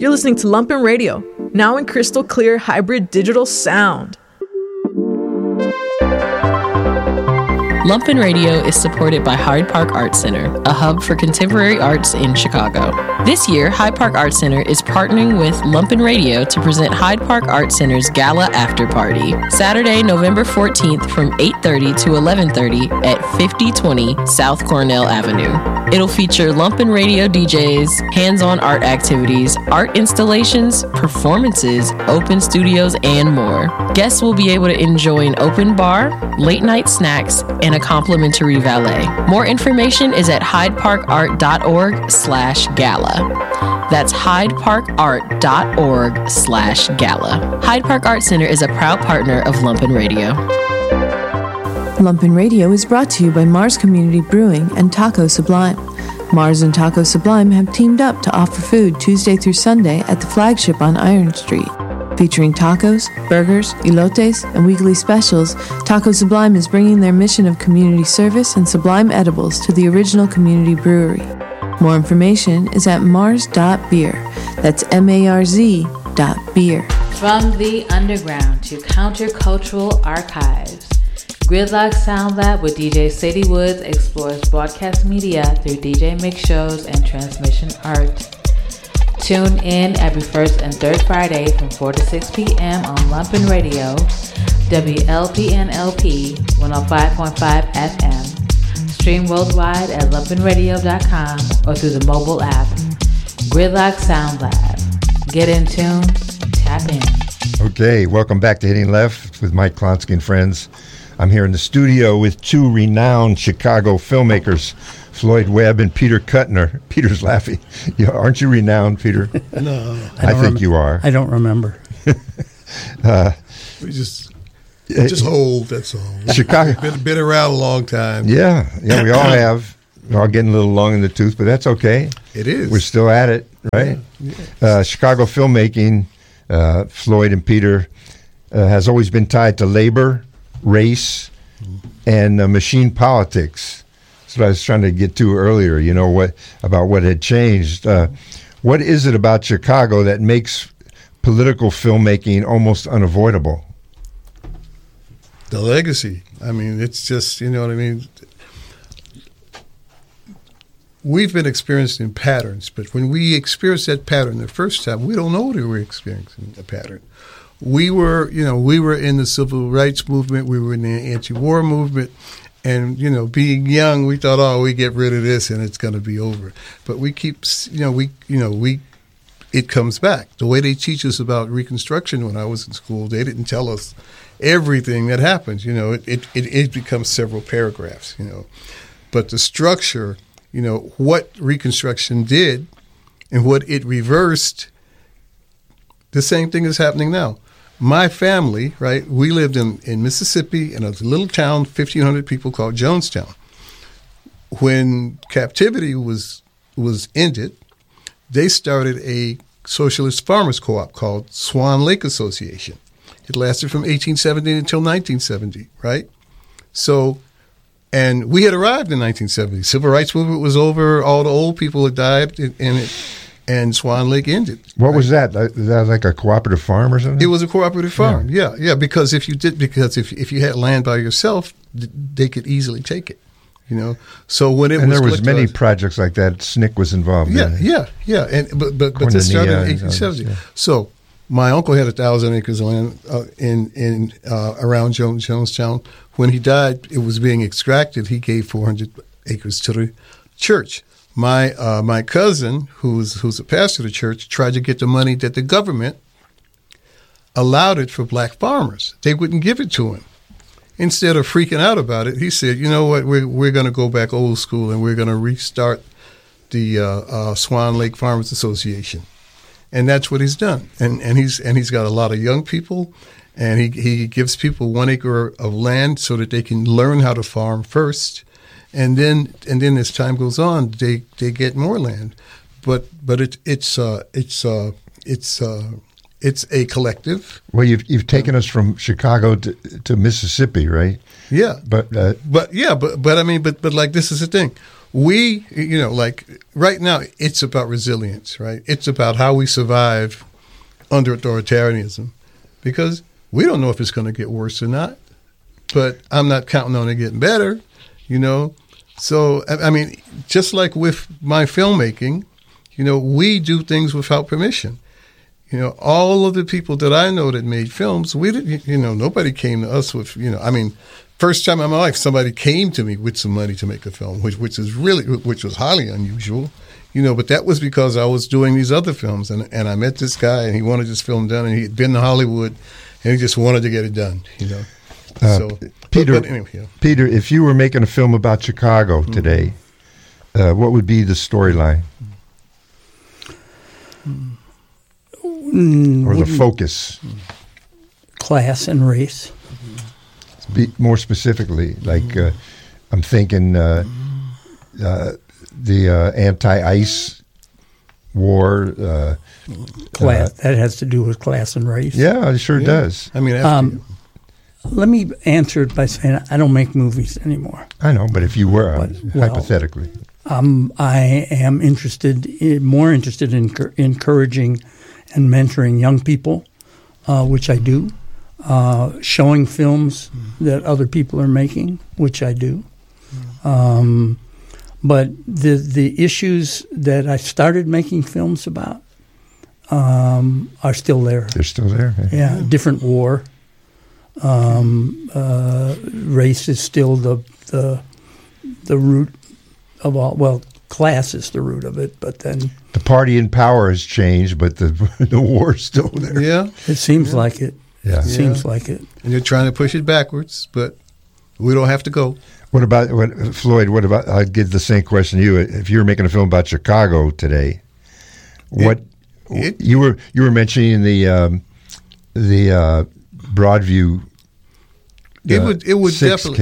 You're listening to Lumpen Radio, now in crystal clear hybrid digital sound. Lumpen Radio is supported by Hyde Park Art Center, a hub for contemporary arts in Chicago. This year, Hyde Park Art Center is partnering with Lumpen Radio to present Hyde Park Art Center's Gala After Party, Saturday, November 14th from 8:30 to 11:30 at 5020 South Cornell Avenue. It'll feature Lumpen Radio DJs, hands-on art activities, art installations, performances, open studios, and more. Guests will be able to enjoy an open bar, late-night snacks, and a complimentary valet. More information is at hydeparkart.org/gala. That's hydeparkart.org/gala. Hyde Park Art Center is a proud partner of Lumpen Radio. Lumpen Radio is brought to you by Mars Community Brewing and Taco Sublime. Mars and Taco Sublime have teamed up to offer food Tuesday through Sunday at the flagship on Iron Street. Featuring tacos, burgers, elotes, and weekly specials, Taco Sublime is bringing their mission of community service and sublime edibles to the original community brewery. More information is at mars.beer. That's MARZ.beer. From the underground to countercultural archives, Gridlock Sound Lab with DJ Sadie Woods explores broadcast media through DJ mix shows and transmission art. Tune in every first and third Friday from 4 to 6 p.m. on Lumpen Radio, WLPNLP 105.5 FM. Stream worldwide at lumpenradio.com or through the mobile app. Gridlock Sound Lab. Get in tune, tap in. Okay, welcome back to Hitting Left with Mike Klonsky and friends. I'm here in the studio with two renowned Chicago filmmakers, Floyd Webb and Peter Kuttner. Peter's laughing. Aren't you renowned, Peter? No. I think you are. I don't remember. We just old, that's all. Chicago. Been around a long time. Yeah, we all have. We're all getting a little long in the tooth, but that's okay. It is. We're still at it, right? Yeah. Chicago filmmaking, Floyd and Peter, has always been tied to labor, race, and machine politics. That's what I was trying to get to earlier, what had changed. What is it about Chicago that makes political filmmaking almost unavoidable? The legacy. I mean, it's just, you know what I mean? We've been experiencing patterns, but when we experienced that pattern the first time, we don't know that we were experiencing a pattern. We were in the civil rights movement, we were in the anti-war movement, and, being young, we thought, we get rid of this and it's going to be over. But we keep, it comes back. The way they teach us about Reconstruction when I was in school, they didn't tell us everything that happened. It becomes several paragraphs, But the structure, what Reconstruction did and what it reversed, the same thing is happening now. My family, right, we lived in Mississippi in a little town, 1,500 people called Jonestown. When captivity was ended, they started a socialist farmers co-op called Swan Lake Association. It lasted from 1870 until 1970, right? So, and we had arrived in 1970. Civil rights movement was over. All the old people had died, and Swan Lake ended. What was that? Is that like a cooperative farm or something? It was a cooperative farm. Yeah. Because if you had land by yourself, they could easily take it. So when it there was many projects like that. SNCC was involved. Yeah. And but this started in 1870. Yeah. So my uncle had 1,000 acres of land in around Jonestown. When he died, it was being extracted. He gave 400 acres to the church. My cousin, who's a pastor of the church, tried to get the money that the government allowed it for black farmers. They wouldn't give it to him. Instead of freaking out about it, he said, "You know what? We're going to go back old school and we're going to restart the Swan Lake Farmers Association," and that's what he's done. And he's got a lot of young people, and he gives people 1 acre of land so that they can learn how to farm first. And then as time goes on, they get more land, but it's a collective. Well, you've taken us from Chicago to Mississippi, right? Yeah, but I mean, like, this is the thing. we, like right now, it's about resilience, right? It's about how we survive under authoritarianism, because we don't know if it's going to get worse or not, but I'm not counting on it getting better, So, I mean, just like with my filmmaking, we do things without permission. All of the people that I know that made films, we didn't, nobody came to us with, first time in my life, somebody came to me with some money to make a film, which was highly unusual, but that was because I was doing these other films, and I met this guy, and he wanted this film done, and he'd been to Hollywood, and he just wanted to get it done, So, Peter, but anyway, yeah. Peter, if you were making a film about Chicago today, what would be the storyline? Or the focus? Class and race. More specifically, like I'm thinking the anti-ICE war. Class, that has to do with class and race. Yeah, it sure does. I mean, let me answer it by saying I don't make movies anymore. I know, but if you were, hypothetically. I am more interested in encouraging and mentoring young people, which I do, showing films that other people are making, which I do. But the issues that I started making films about are still there. They're still there. Yeah, different war. Race is still the root of all. Well, class is the root of it, but then the party in power has changed, but the war is still there. Yeah, it seems like it. Yeah, it seems like it. And they're trying to push it backwards, but we don't have to go. What about Floyd? What about? I'd give the same question to you. If you were making a film about Chicago today, you were mentioning the Broadview. It would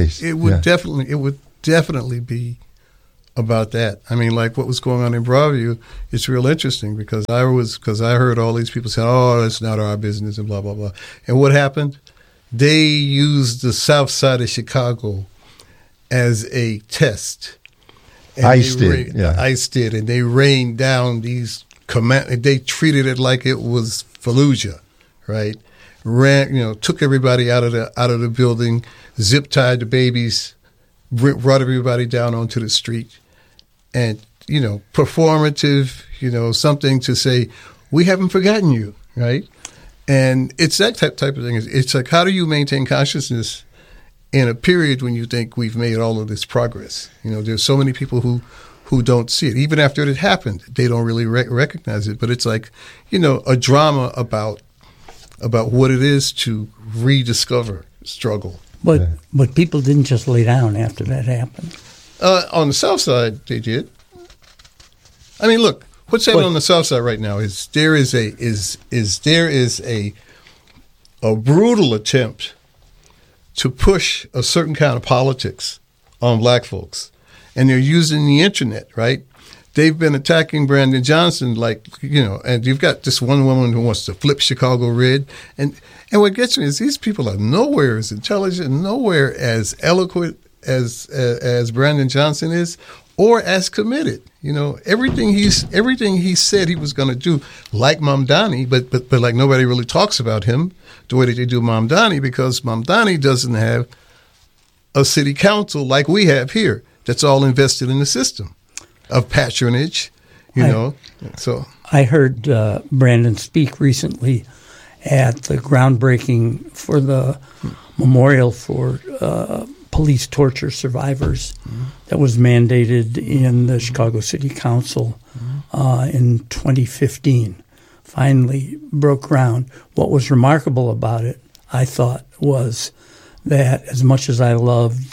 definitely be about that. I mean, like what was going on in Broadview, it's real interesting because I heard all these people say, "Oh, it's not our business," and blah blah blah. And what happened? They used the South Side of Chicago as a test. And ICE did, ICE did, and they rained down these They treated it like it was Fallujah, right? Took everybody out of the building, zip tied the babies, brought everybody down onto the street, and performative, something to say, we haven't forgotten you, right? And it's that type of thing. It's like, how do you maintain consciousness in a period when you think we've made all of this progress? There's so many people who don't see it. Even after it happened, they don't really recognize it. But it's like, a drama about what it is to rediscover struggle. But people didn't just lay down after that happened. On the South Side, they did. I mean, look, what's happening on the South Side right now is there is a brutal attempt to push a certain kind of politics on black folks, and they're using the internet, right? They've been attacking Brandon Johnson, and you've got this one woman who wants to flip Chicago red. And what gets me is these people are nowhere as intelligent, nowhere as eloquent as Brandon Johnson is, or as committed. Everything he said he was going to do, like Mamdani, but like nobody really talks about him the way that they do Mamdani, because Mamdani doesn't have a city council like we have here that's all invested in the system of patronage, So I heard Brandon speak recently at the groundbreaking for the memorial for police torture survivors that was mandated in the Chicago City Council in 2015. Finally broke ground. What was remarkable about it, I thought, was that as much as I loved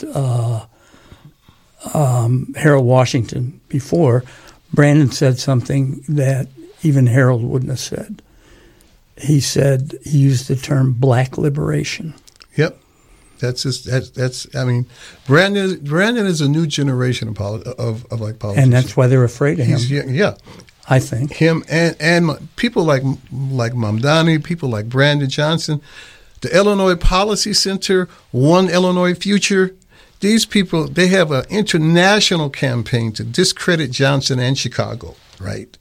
Harold Washington before, Brandon said something that even Harold wouldn't have said. He used the term black liberation. Yep. Brandon is a new generation of politicians. And that's why they're afraid of him. Yeah. I think. Him and people like Mamdani, people like Brandon Johnson, the Illinois Policy Center, One Illinois Future, these people, they have an international campaign to discredit Johnson and Chicago, right?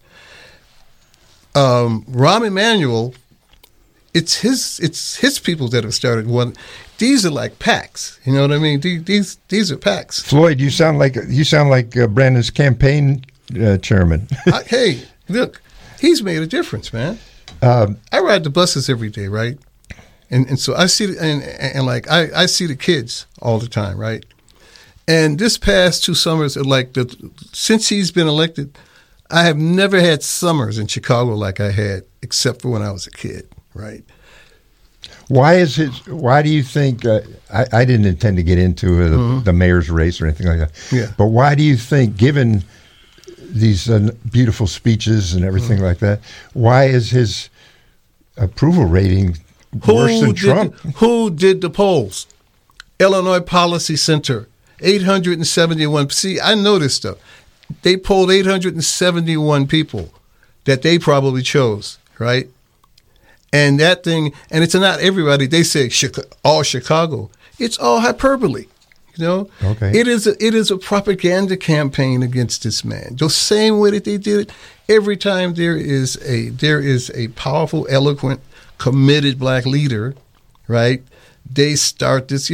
Rahm Emanuel, it's his people that have started one. These are like PACs, you know what I mean? These are PACs. Floyd, you sound like Brandon's campaign chairman. Hey, look, he's made a difference, man. I ride the buses every day, right? And so I see and like I see the kids all the time, right? And this past 2 summers, since he's been elected, I have never had summers in Chicago like I had, except for when I was a kid, right? Why do you think? I didn't intend to get into the mayor's race or anything like that. Yeah. But why do you think, given these beautiful speeches and everything like that, why is his approval rating worse than Trump? Who did the polls? Illinois Policy Center, 871. See, I noticed stuff. They polled 871 people that they probably chose, right? And that thing, and it's not everybody. They say all Chicago. It's all hyperbole, you know. Okay. It is a propaganda campaign against this man. The same way that they did it every time there is a powerful, eloquent, committed black leader, right? They start this,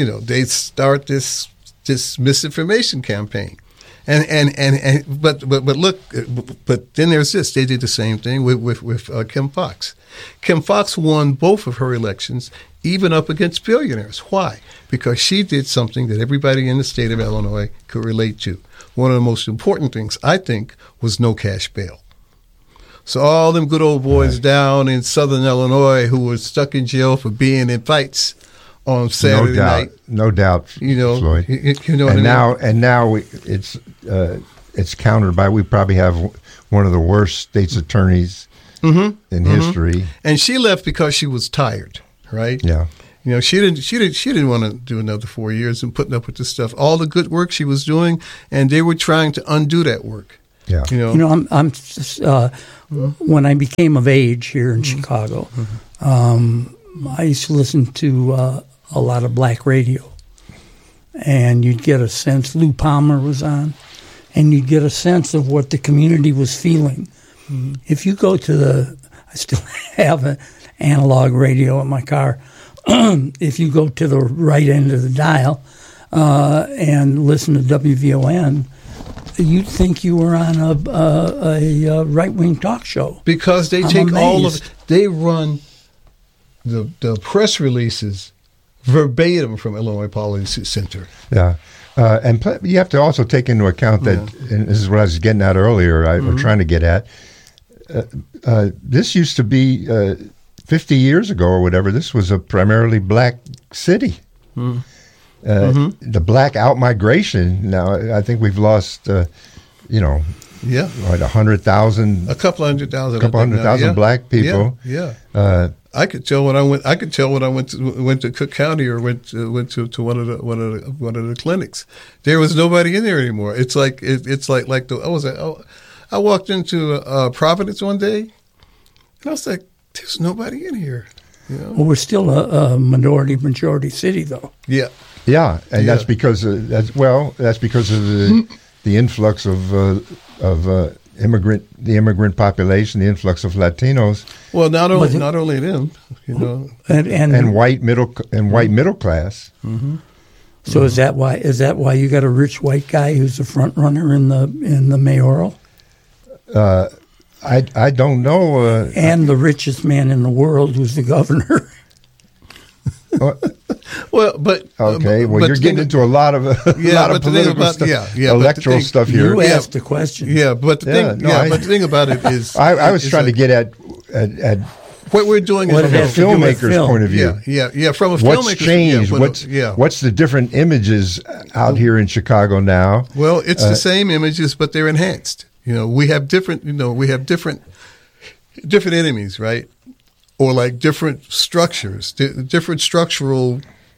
this misinformation campaign. But look, but then there's this. They did the same thing with Kim Foxx. Kim Foxx won both of her elections, even up against billionaires. Why? Because she did something that everybody in the state of Illinois could relate to. One of the most important things, I think, was no cash bail. So all them good old boys down in Southern Illinois who were stuck in jail for being in fights on Saturday night. No doubt, Floyd. You know what I mean? Now it's countered by, we probably have one of the worst state's attorneys in history. And she left because she was tired, right? Yeah. She didn't want to do another 4 years and putting up with this stuff. All the good work she was doing, and they were trying to undo that work. Yeah. I'm just, when I became of age here in Chicago, I used to listen to a lot of black radio, and you'd get a sense. Lou Palmer was on, and you'd get a sense of what the community was feeling. If you go to I still have an analog radio in my car. If you go to the right end of the dial and listen to WVON, you'd think you were on a right-wing talk show. Because they they run the press releases verbatim from Illinois Policy Center. Yeah. And you have to also take into account that, and this is what I was getting at earlier, or trying to get at, this used to be 50 years ago or whatever, this was a primarily black city. The black out-migration, now I think we've lost, like 100,000. A couple hundred thousand. A couple hundred thousand black people. Yeah. I could tell when I went. I could tell when I went to Cook County or went to one of the clinics. There was nobody in there anymore. I walked into Providence one day, and I was like, "There's nobody in here." Well, we're still a majority city, though. Yeah, and that's because of the influx of the immigrant population, the influx of Latinos. Well, not only them, and white middle class. Mm-hmm. So is that why you got a rich white guy who's the front runner in the mayoral? I don't know. And the richest man in the world who's the governor. Well, but okay. Well, you're getting into a lot of political stuff, electoral stuff here. You asked the question. Yeah, but the thing about it is, I was trying to get at what we're doing from a filmmaker's point of view. Yeah. From a what's changed? What's the different images out here in Chicago now? Well, it's the same images, but they're enhanced. We have different. We have different enemies, right? Or like different structures, different structural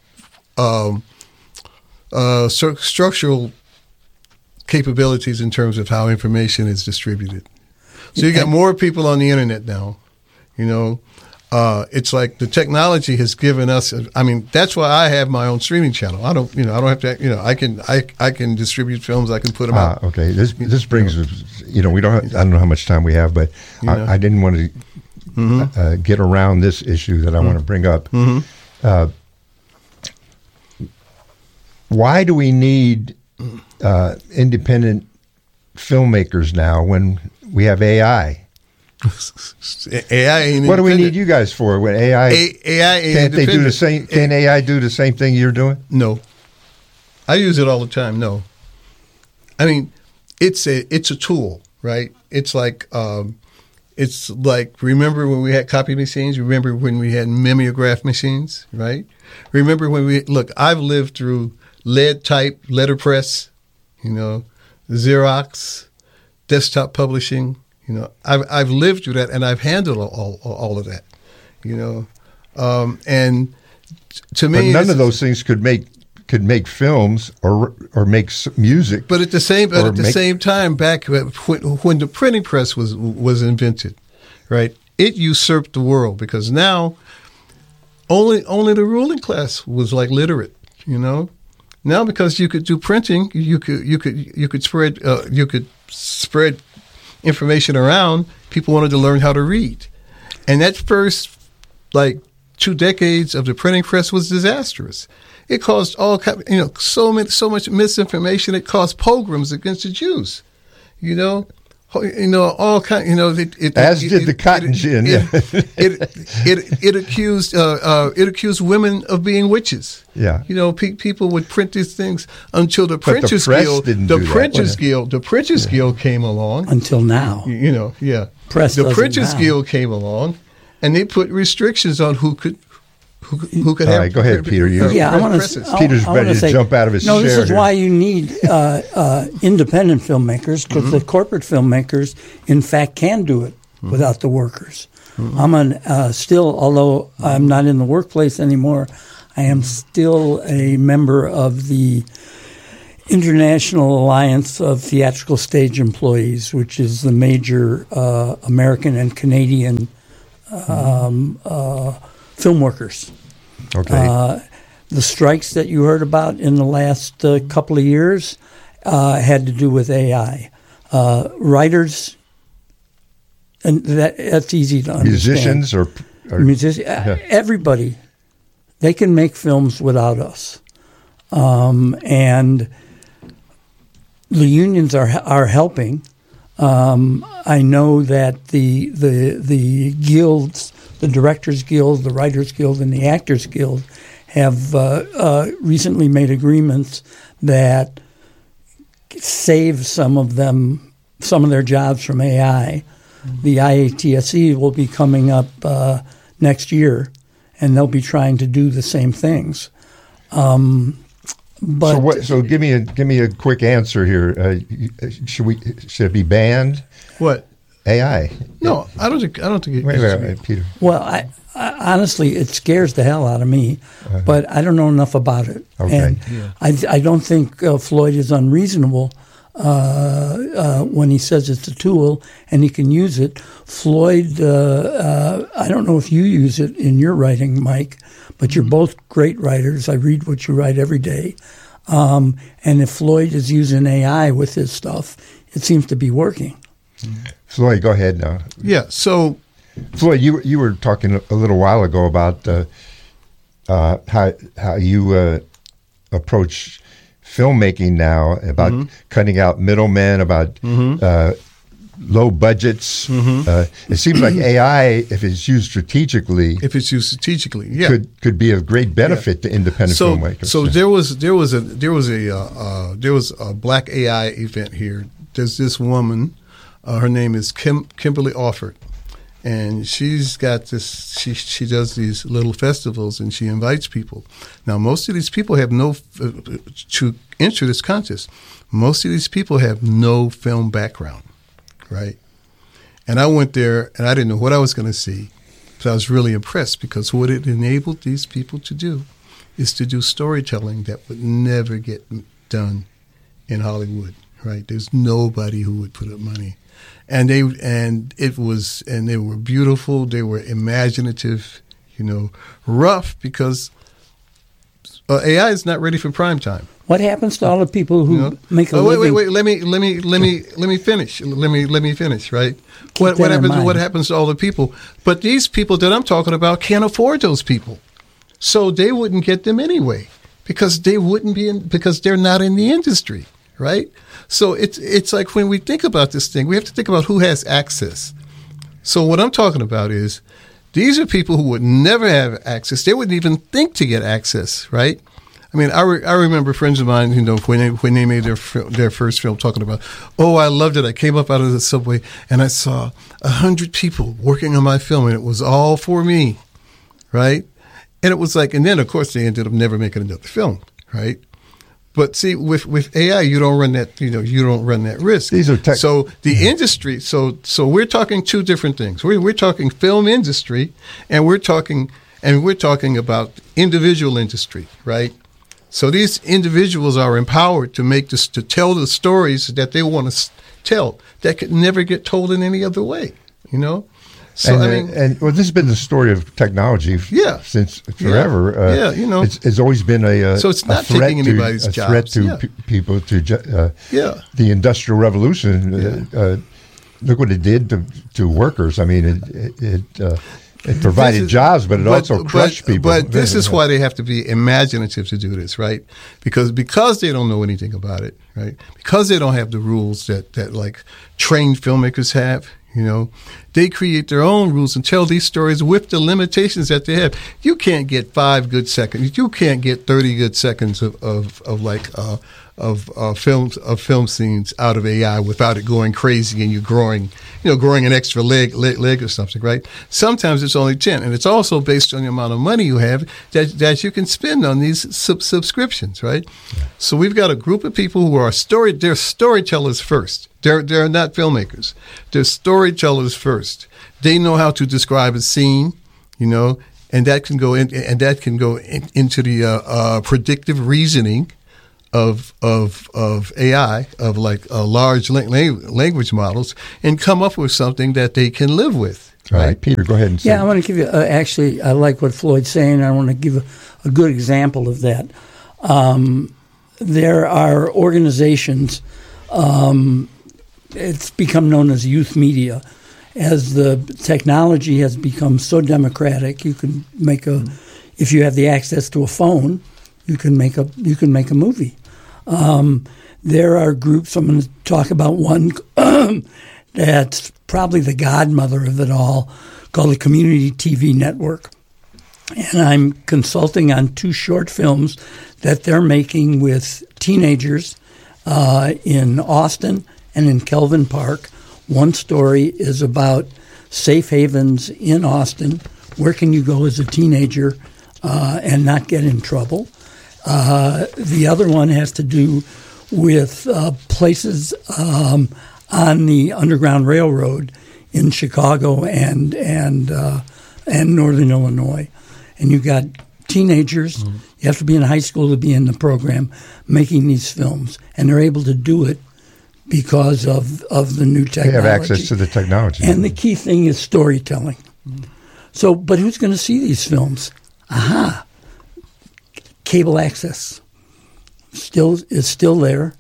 capabilities in terms of how information is distributed. So you got more people on the internet now. it's like the technology has given us. I mean, that's why I have my own streaming channel. I don't have to. I can distribute films. I can put them out. Okay, this brings us. We don't. I don't know how much time we have, but I didn't want to get around this issue that I want to bring up. Why do we need independent filmmakers now when we have AI? AI ain't what do we need you guys for? When AI ain't can't they do the same? Can AI do the same thing you're doing? No, I use it all the time. No, I mean it's a tool, right? It's like remember when we had copy machines? Remember when we had mimeograph machines, right? Remember when I've lived through lead type, letterpress, Xerox, desktop publishing. I've lived through that, and I've handled all of that. And to me, but none of those things could make films or make music. But at the same time, back when the printing press was invented, right? It usurped the world because now only the ruling class was literate. Now because you could do printing, you could spread information around. People wanted to learn how to read, and that first 2 decades of the printing press was disastrous. It caused so much misinformation. It caused pogroms against the Jews. All kind. As did the cotton gin. It accused women of being witches. Yeah. People would print these things until the Printers Guild came along. Until now. Press. The Printers Guild came along, and they put restrictions on who could have. All right, go ahead, Peter. Peter's ready to jump out of his chair. This is why you need independent filmmakers, because the corporate filmmakers, in fact, can do it without the workers. I'm still, although I'm not in the workplace anymore, I am still a member of the International Alliance of Theatrical Stage Employees, which is the major American and Canadian film workers. Okay. The strikes that you heard about in the last couple of years had to do with AI. Writers, and that's easy to understand. Musicians everybody, they can make films without us, and the unions are helping. I know that the guilds, the Directors Guild, the Writers Guild, and the Actors Guild have recently made agreements that save some of their jobs from AI. The IATSE will be coming up next year, and they'll be trying to do the same things. But so give me a quick answer here. Should it be banned? What? AI? No, I don't think. Wait, Peter. Well, I honestly, it scares the hell out of me, but I don't know enough about it. Okay. And I don't think Floyd is unreasonable when he says it's a tool and he can use it. Floyd, I don't know if you use it in your writing, Mike, but you're both great writers. I read what you write every day. And if Floyd is using AI with his stuff, it seems to be working. Floyd, go ahead now. Yeah, so... Floyd, you were talking a little while ago about how you approach filmmaking now, about cutting out middlemen, about low budgets. It seems like AI, if it's used strategically, yeah, could be of great benefit to independent filmmakers. So there was a Black AI event here. There's this woman, her name is Kimberly Offord. And she's got this. She does these little festivals, and she invites people. Now, most of these people have to enter this contest. Most of these people have no film background, right? And I went there, and I didn't know what I was going to see, so I was really impressed because what it enabled these people to do is to do storytelling that would never get done in Hollywood, right? There's nobody who would put up money and they were beautiful. They were imaginative, rough, because AI is not ready for prime time. What happens to all the people who make a living? Wait. Let me finish. Let me finish. Right. What happens to all the people? But these people that I'm talking about can't afford those people, so they wouldn't get them anyway, because they wouldn't be because they're not in the industry. Right. So it's like, when we think about this thing, we have to think about who has access. So what I'm talking about is, these are people who would never have access. They wouldn't even think to get access. Right. I mean, I remember friends of mine, when they made their first film, talking about, I loved it. I came up out of the subway and I saw 100 people working on my film, and it was all for me, right? And it was like, and then of course they ended up never making another film, right? But see, with AI, you don't run that, you don't run that risk. These are so the industry. So we're talking two different things. We're talking film industry, and we're talking about individual industry, right? So these individuals are empowered to tell the stories that they want to tell, that could never get told in any other way, So this has been the story of technology, since forever. It's always been so it's not taking anybody's jobs. Threat to people to the Industrial Revolution. Look what it did to workers. I mean, it provided jobs, but it also crushed people. But this is why they have to be imaginative to do this, right? Because they don't know anything about it, right? Because they don't have the rules that like trained filmmakers have, they create their own rules and tell these stories with the limitations that they have. You can't get 5 good seconds. You can't get 30 good seconds of film scenes out of AI without it going crazy and you growing an extra leg or something, right? Sometimes it's only 10, and it's also based on the amount of money you have that you can spend on these subscriptions, right? Yeah. So we've got a group of people who are they're storytellers first. They're not filmmakers. They're storytellers first. They know how to describe a scene, and that can go into the predictive reasoning of AI, of like large language models, and come up with something that they can live with. Right, Peter, go ahead and say. Yeah, I want to give you, actually, I like what Floyd's saying. I want to give a good example of that. There are organizations, it's become known as youth media. As the technology has become so democratic, you can make if you have the access to a phone, you can make a movie. There are groups, I'm going to talk about one that's probably the godmother of it all, called the Community TV Network. And I'm consulting on 2 short films that they're making with teenagers in Austin and in Kelvin Park. One story is about safe havens in Austin. Where can you go as a teenager and not get in trouble? The other one has to do with places on the Underground Railroad in Chicago and Northern Illinois. And you got teenagers, you have to be in high school to be in the program, making these films. And they're able to do it because of the new technology. They have access to the technology. And the key thing is storytelling. So, but who's going to see these films? Cable access is still there.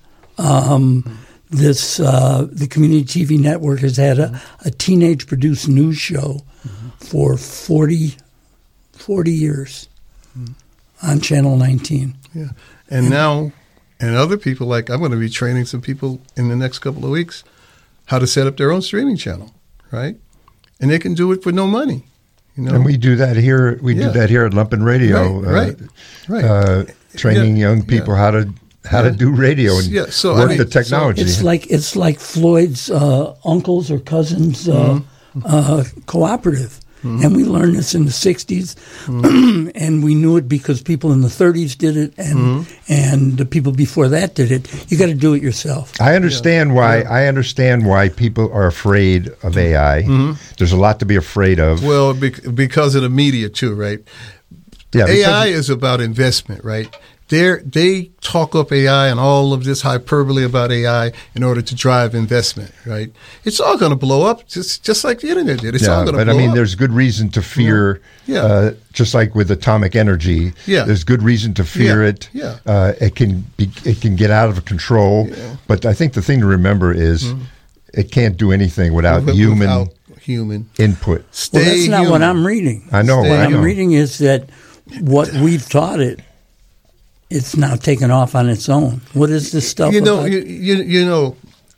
The Community TV Network has had a teenage-produced news show for 40 years on Channel 19. Yeah, and now, and other people, like I'm going to be training some people in the next couple of weeks how to set up their own streaming channel, right? And they can do it for no money. And we do that here. We do that here at Lumpen Radio. Right. Training young people how to do radio and work the technology. So it's like Floyd's uncles or cousins cooperative. And we learned this in the 60s, and we knew it because people in the 30s did it, and the people before that did it. You got to do it yourself. I understand why. I understand why people are afraid of AI. There's a lot to be afraid of. Well, because of the media too, right? Yeah, AI is about investment, right? They talk up AI and all of this hyperbole about AI in order to drive investment, right? It's all going to blow up, just like the internet did. It's all going to blow up. But I mean, there's good reason to fear, just like with atomic energy. Yeah. There's good reason to fear it. Yeah. It can get out of control. Yeah. But I think the thing to remember is it can't do anything without human input. Well, that's not what I'm reading. I know. What I'm reading is that what we've taught it, it's now taken off on its own. What is this stuff? You know,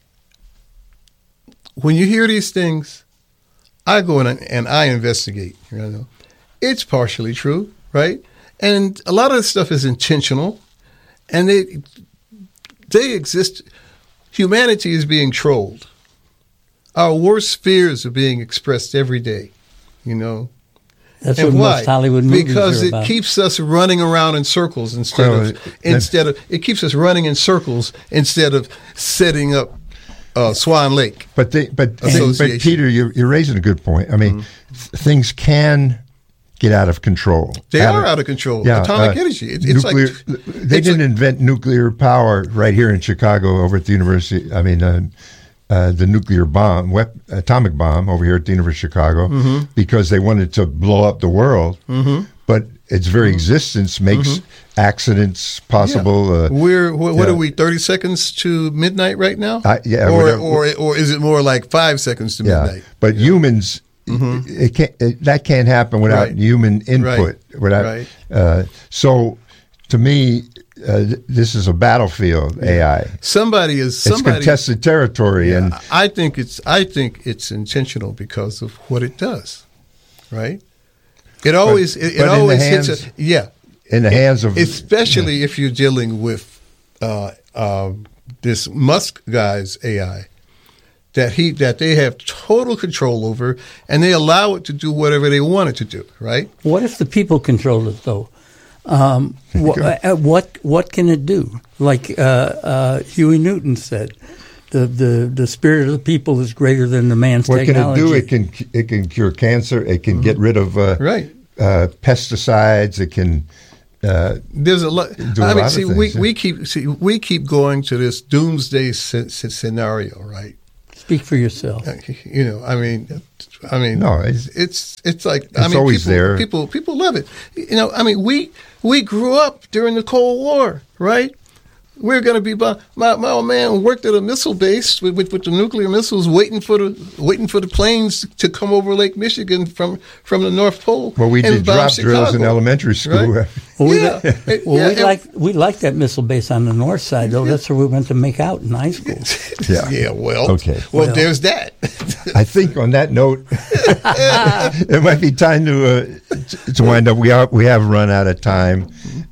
when you hear these things, I go in and I investigate. You know, it's partially true, right? And a lot of this stuff is intentional, and they exist. Humanity is being trolled. Our worst fears are being expressed every day. You know. That's and what why? Most Hollywood movies because are it about. Keeps us running around in circles instead of it keeps us running in circles instead of setting up Swan Lake. But Peter, you're raising a good point. I mean, things can get out of control. They are out of control. Yeah, atomic energy. It's nuclear, they didn't invent nuclear power right here in Chicago over at the university. I mean. The nuclear bomb, atomic bomb over here at the University of Chicago, because they wanted to blow up the world. But its very existence makes accidents possible. Yeah. What are we? 30 seconds to midnight right now? Or is it more like 5 seconds to midnight? But humans, that can't happen without human input. So, to me. This is a battlefield. AI. It's contested territory, and I think it's intentional because of what it does. Right? It always hits. In the hands of, especially if you're dealing with this Musk guy's AI that they have total control over, and they allow it to do whatever they want it to do. Right? What if the people control it though? What can it do? Like Huey Newton said, the spirit of the people is greater than the man's technology. What can it do? It can cure cancer. It can get rid of pesticides. It can. There's a lot. We keep going to this doomsday scenario, right? Speak for yourself. You know, I mean, no, it's like it's always there. People love it. You know, I mean, we grew up during the Cold War, right? We're going to be my old man worked at a missile base with the nuclear missiles, waiting for the planes to come over Lake Michigan from the North Pole. Well, we did drop drills in elementary school. Right? We liked that missile base on the north side, though. That's where we went to make out in high school. Well, there's that. I think on that note, it might be time to wind up. We have run out of time.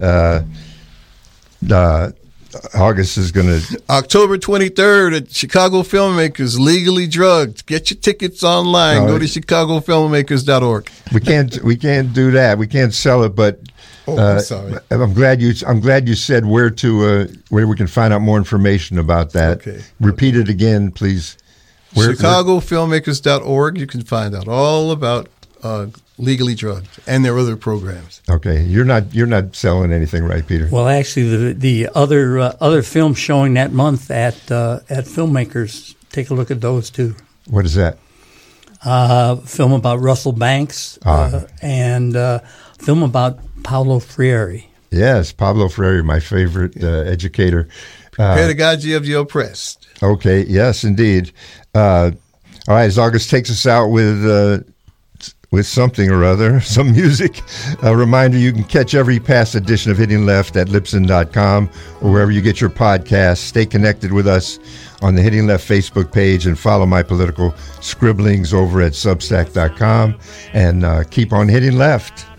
August is going to... October 23rd at Chicago Filmmakers, Legally Drugged. Get your tickets online. Go to chicagofilmmakers.org. We can't do that. We can't sell it, but I'm sorry. I'm glad you said where we can find out more information about that. Okay. Repeat it again, please. chicagofilmmakers.org. You can find out all about Legally Drugged and their other programs. Okay, you're not selling anything, right, Peter? Well, actually, the other films showing that month at Filmmakers, take a look at those too. What is that? Film about Russell Banks and film about Paulo Freire. Yes, Pablo Freire, my favorite educator. Pedagogy of the Oppressed. Okay, yes, indeed. All right, as August takes us out with something or other, some music. A reminder, you can catch every past edition of Hitting Left at Libsyn.com or wherever you get your podcasts. Stay connected with us on the Hitting Left Facebook page and follow my political scribblings over at Substack.com. And keep on hitting left.